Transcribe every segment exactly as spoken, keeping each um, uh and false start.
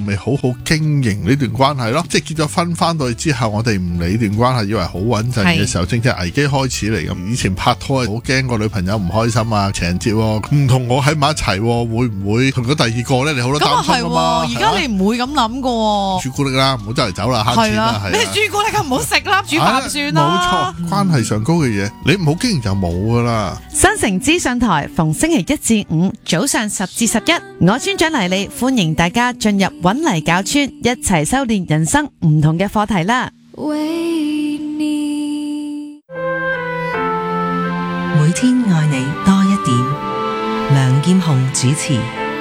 仲未好好經營呢段關係咯。即係結咗婚翻到去之後，我哋唔理段關係，以為好穩陣嘅時候，正正危機開始嚟咁。以前拍拖好驚個女朋友唔開心啊，情人節唔同我喺埋一齊，會唔會同咗第二個咧？你好多擔心啊嘛。 而家你唔會咁諗噶。 朱古力啦，唔好周圍走啦，慳錢啦，係啊。 咩朱古力啊？唔好食啦，煮飯算啦。 冇錯，關係上高嘅嘢，你唔好經營就冇噶啦。 新城資訊台逢星期一至五早上十至十一，我村長黎莉歡迎大家進入搵泥教村，一齊修煉人生唔同嘅課題啦。 為你每天愛你多一點，梁劍虹主持。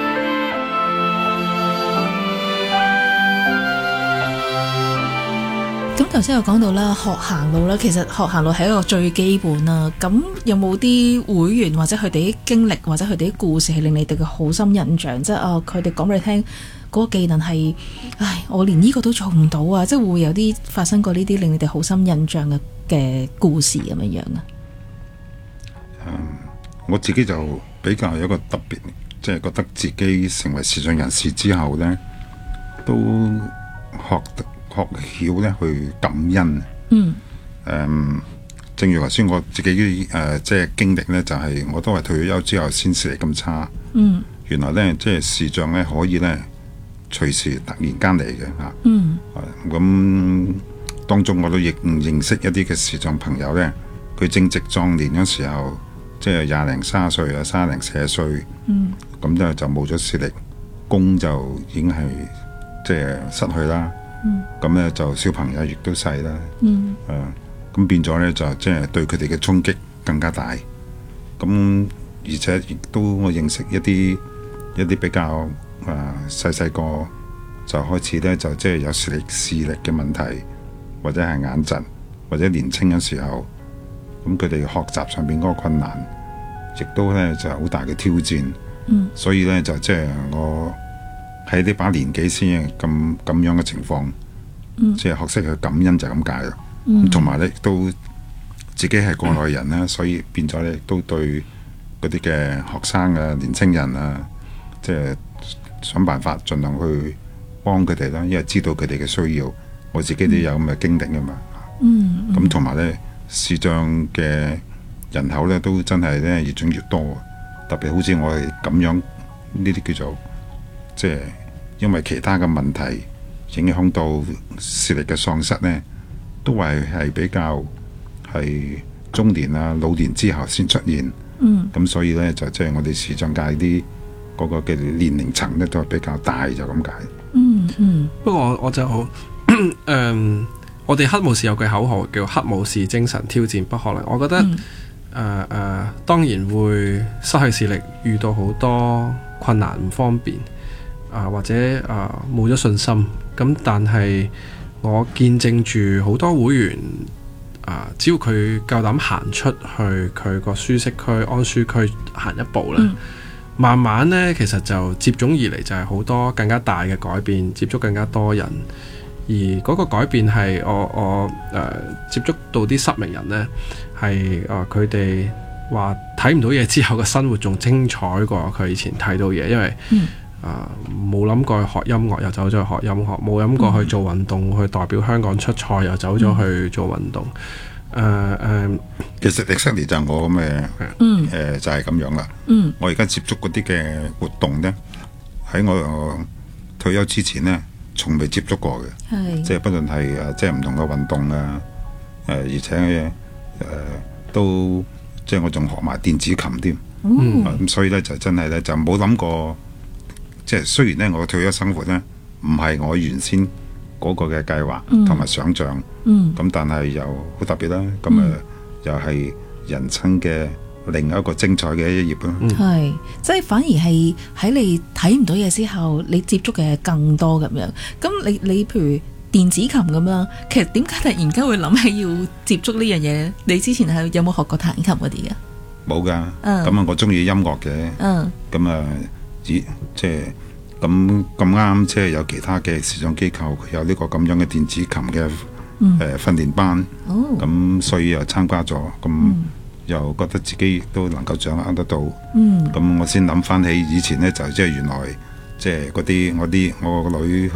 咁頭先有講到啦，學行路啦，其實學行路係一個最基本啦。咁有冇啲會員或者佢哋啲經歷或者佢哋啲故事係令你哋嘅好深印象？即係啊，佢哋講俾你聽嗰個技能係，唉，我連呢個都做唔到啊！即係會唔會有啲發生過呢啲令你哋好深印象嘅嘅故事咁樣樣啊？ 嗯，我自己就比較有一個特別，即係覺得自己成為視障人士之後呢，都學得。學曉咧去感恩，嗯，誒、um, 正如頭先我自己誒、呃、即係經歷咧，就係、是、我都係退咗休之後先視力咁差，嗯，原來咧即係視障咧可以咧隨時突然間嚟嘅嚇，嗯，咁當中我都亦唔認識一啲嘅視障朋友咧，佢正值壯年嗰時候，即係廿零三十歲啊，三零四十歲，嗯，咁就就冇咗視力，工就已經係即係失去啦。咁咧、嗯、就小朋友亦都細啦，誒、嗯，咁、呃、變咗咧就即係對佢哋嘅衝擊更加大。咁而且亦都我認識一啲一啲比較誒細細個就開始咧就即係有視力視力嘅問題，或者係眼疾，或者年青嘅時候，咁佢哋學習上邊嗰個困難，亦都咧就係好大嘅挑戰。嗯、所以咧就即係我。喺呢把年紀先咁咁樣嘅情況，嗯、即係學識去感恩就咁解啦。同埋咧都自己係過來人啦，嗯、所以變咗咧都對嗰啲嘅學生啊、年青人啊，即係想辦法盡量去幫佢哋啦。因為知道佢哋嘅需要，我自己都有咁嘅經歷啊嘛。咁同埋咧視障嘅人口咧都真係咧越長越多，特別好似我哋咁樣呢啲叫做。即係因為其他嘅問題影響到視力嘅喪失呢，都係係比較係中年啊、老年之後先出現。嗯，咁所以呢，就即係我哋視障界啲嗰個嘅年齡層呢，都係比較大，就咁解。嗯嗯。不過我我就誒、呃，我哋黑武士有句口號叫黑武士精神挑戰不可能。我覺得誒誒、嗯呃呃，當然會失去視力，遇到好多困難唔方便。啊，或者啊冇咗信心，咁但係我見證住好多會員啊，只要佢夠膽行出去佢個舒適區、安舒區行一步咧，嗯、慢慢呢，其實就接踵而嚟就係好多更加大嘅改變，接觸更加多人，而嗰個改變係我我誒、呃、接觸到啲失明人呢，係啊佢哋話睇唔到嘢之後嘅生活仲精彩過佢以前睇到嘢，因為嗯啊！冇諗過去學音樂，又走咗去學音樂；冇諗過去做運動，嗯、去代表香港出賽，又走咗去做運動。誒誒、嗯，呃、 其實 exactly 就係我咁嘅，誒、嗯呃、就係、是、咁樣啦。嗯、我而家接觸嗰啲嘅活動咧，喺我退休之前咧，從未接觸過嘅。係是，即係不論係誒，即係唔同嘅運動啊，誒、呃，而且誒、呃、都即係我仲學埋電子琴添。嗯，咁、呃、所以咧就真係咧就冇諗過。即係雖然咧，我嘅退休生活咧唔係我原先嗰個嘅計劃同埋想像，咁、嗯、但係又好特別啦。咁誒、嗯、又係人生嘅另一個精彩嘅一頁啦。係、 嗯，即係反而係喺你睇唔到嘢之後，你接觸嘅更多咁樣。咁你你譬如電子琴咁樣，其實點解突然間會諗起要接觸呢樣嘢？你之前係有冇學過彈琴嗰啲嘅？ 冇㗎。咁啊，我中意音樂嘅。嗯。咁啊。即係咁咁啱，即係有其他嘅視障機構，佢有呢個咁樣嘅電子琴嘅誒訓練班，咁、嗯、所以又參加咗，咁、嗯、又覺得自己都能夠掌握得到，咁、嗯、我先諗翻起以前呢，就即係原來即係嗰啲我啲我個女。